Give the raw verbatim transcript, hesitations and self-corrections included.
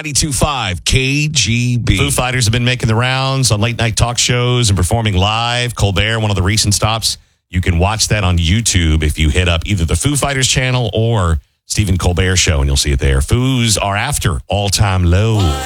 ninety-two point five K G B. Foo Fighters have been making the rounds on late night talk shows and performing live. Colbert, one of the recent stops. You can watch that on YouTube if you hit up either the Foo Fighters channel or Stephen Colbert Show, and you'll see it there. Foos are after All Time Low.